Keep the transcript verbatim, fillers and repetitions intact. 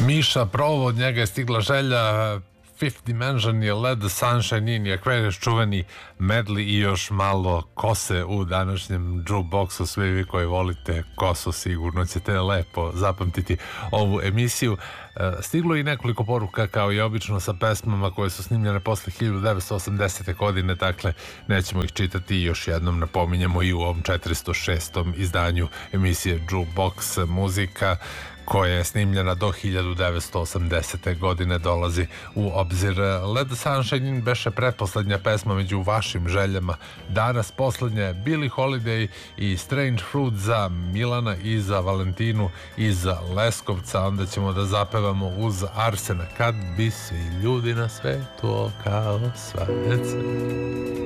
Miša Provo, od njega je stigla želja. Fifth Dimension je Let the Sunshine In, je Aquarius, čuveni medli i još malo kose u današnjem jukeboxu. Svi vi koji volite kosu sigurno ćete lepo zapamtiti ovu emisiju. Stiglo je i nekoliko poruka, kao i obično, sa pesmama koje su snimljene posle hiljadu devetsto osamdesete. godine, dakle nećemo ih čitati. Još jednom napominjemo i u ovom četiristo šestom izdanju emisije Jukebox muzika koja je snimljena do hiljadu devetsto osamdesete. godine dolazi u obzir. Let the Sunshine In beše pretposlednja pesma među vašim željama. Danas poslednja je Billie Holiday i Strange Fruit za Milana i za Valentinu i za Leskovca. Onda ćemo da zapevamo uz Arsena. Kad bi svi ljudi na svetu kao sva deca.